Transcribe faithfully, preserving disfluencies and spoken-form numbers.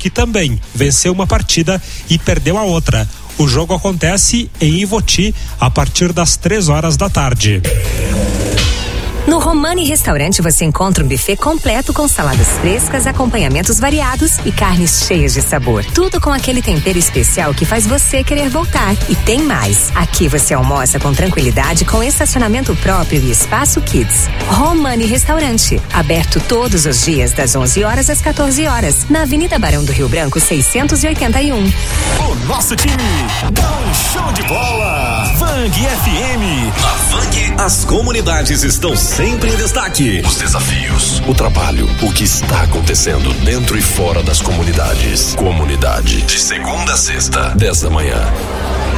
que também venceu uma partida e perdeu a outra. O jogo acontece em Ivoti a partir das três horas da tarde. No Romani Restaurante você encontra um buffet completo com saladas frescas, acompanhamentos variados e carnes cheias de sabor. Tudo com aquele tempero especial que faz você querer voltar. E tem mais. Aqui você almoça com tranquilidade com estacionamento próprio e espaço Kids. Romani Restaurante, aberto todos os dias das onze horas às quatorze horas, na Avenida Barão do Rio Branco seiscentos e oitenta e um. O nosso time dá um show de bola. Vang F M. Na Vang, as comunidades estão sempre em destaque. Os desafios, o trabalho, o que está acontecendo dentro e fora das comunidades. Comunidade. De segunda a sexta, dez da manhã.